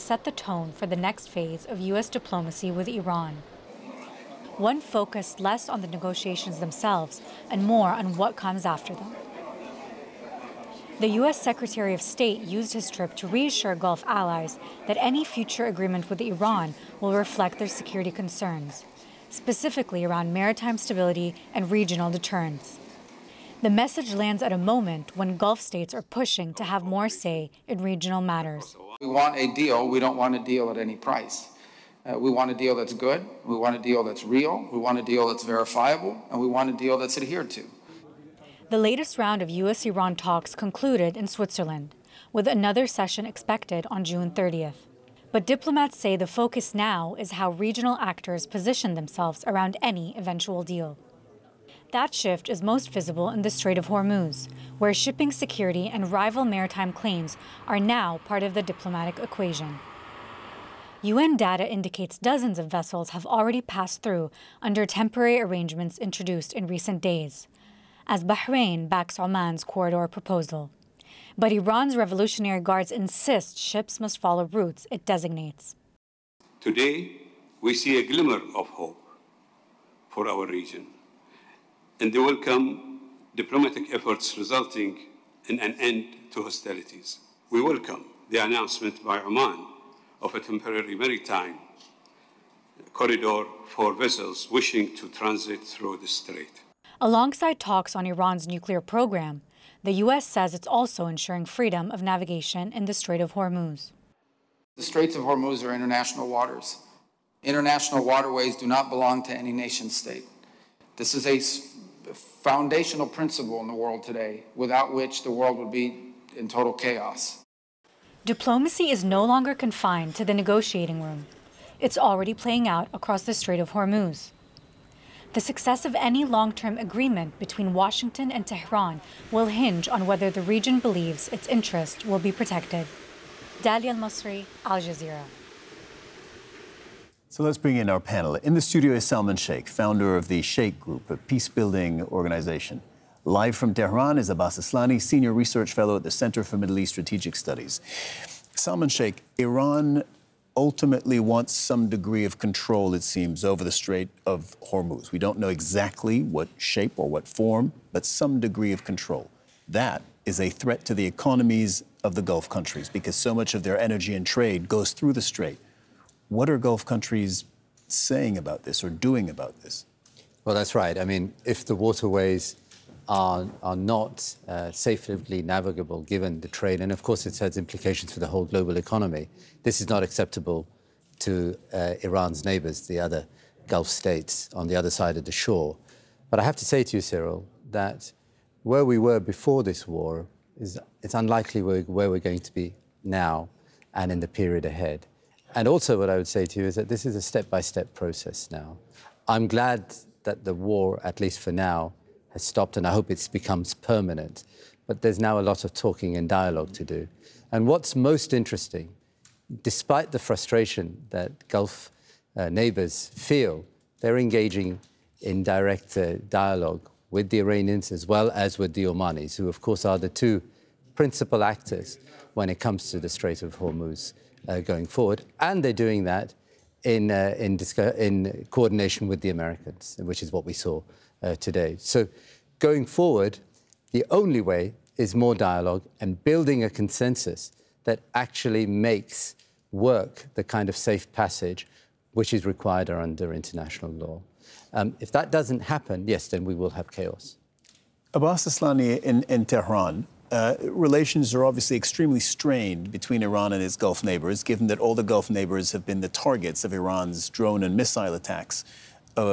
set the tone for the next phase of U.S. diplomacy with Iran. One focused less on the negotiations themselves and more on what comes after them. The U.S. Secretary of State used his trip to reassure Gulf allies that any future agreement with Iran will reflect their security concerns, specifically around maritime stability and regional deterrence. The message lands at a moment when Gulf states are pushing to have more say in regional matters. We want a deal. We don't want a deal at any price. We want a deal that's good. We want a deal that's real. We want a deal that's verifiable. And we want a deal that's adhered to. The latest round of U.S.-Iran talks concluded in Switzerland, with another session expected on June 30th. But diplomats say the focus now is how regional actors position themselves around any eventual deal. That shift is most visible in the Strait of Hormuz, where shipping security and rival maritime claims are now part of the diplomatic equation. UN data indicates dozens of vessels have already passed through under temporary arrangements introduced in recent days, as Bahrain backs Oman's corridor proposal. But Iran's Revolutionary Guards insist ships must follow routes it designates. Today, we see a glimmer of hope for our region, and there will come diplomatic efforts resulting in an end to hostilities. We welcome the announcement by Oman of a temporary maritime corridor for vessels wishing to transit through the strait. Alongside talks on Iran's nuclear program, the U.S. says it's also ensuring freedom of navigation in the Strait of Hormuz. The Straits of Hormuz are international waters. International waterways do not belong to any nation state. This is a foundational principle in the world today, without which the world would be in total chaos. Diplomacy is no longer confined to the negotiating room. It's already playing out across the Strait of Hormuz. The success of any long-term agreement between Washington and Tehran will hinge on whether the region believes its interest will be protected. Dalia Al-Masri, Al Jazeera. So let's bring in our panel. In the studio is Salman Sheikh, founder of the Sheikh Group, a peace-building organization. Live from Tehran is Abbas Aslani, senior research fellow at the Center for Middle East Strategic Studies. Salman Sheikh, Iran ultimately wants some degree of control, it seems, over the Strait of Hormuz. We don't know exactly what shape or what form, but some degree of control. That is a threat to the economies of the Gulf countries because so much of their energy and trade goes through the strait. What are Gulf countries saying about this or doing about this? Well, that's right. I mean, if the waterways are not safely navigable given the trade, and of course it has implications for the whole global economy, this is not acceptable to Iran's neighbors, the other Gulf states on the other side of the shore. But I have to say to you, Cyril, that where we were before this war it's unlikely where we're going to be now and in the period ahead. And also what I would say to you is that this is a step-by-step process now. I'm glad that the war, at least for now, has stopped, and I hope it becomes permanent. But there's now a lot of talking and dialogue to do. And what's most interesting, despite the frustration that Gulf neighbors feel, they're engaging in direct dialogue with the Iranians as well as with the Omanis, who of course are the two principal actors when it comes to the Strait of Hormuz going forward. And they're doing that in coordination with the Americans, which is what we saw today. So going forward, the only way is more dialogue and building a consensus that actually makes work the kind of safe passage which is required under international law. If that doesn't happen, yes, then we will have chaos. Abbas Aslani, in Tehran, relations are obviously extremely strained between Iran and its Gulf neighbors, given that all the Gulf neighbors have been the targets of Iran's drone and missile attacks